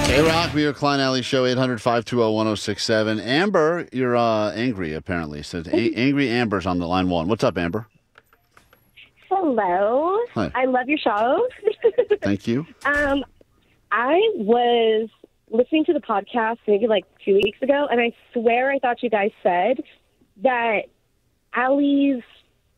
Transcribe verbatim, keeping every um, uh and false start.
Hey, Rock, we are Klein Alley Show, eight hundred, five two zero, one zero six seven. Amber, you're uh, angry, apparently. Says A- Angry Amber's on the line one. What's up, Amber? Hello. Hi. I love your show. Thank you. um, I was listening to the podcast maybe like two weeks ago, and I swear I thought you guys said that Allie's